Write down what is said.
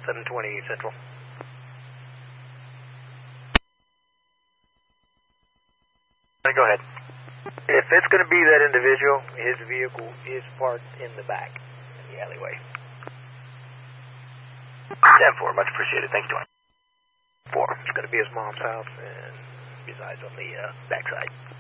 720 Central. Go ahead. If it's going to be that individual, his vehicle is parked in the back, in the alleyway. 10-4, much appreciated. Thank you, 4. It's going to be his mom's house and resides on the backside.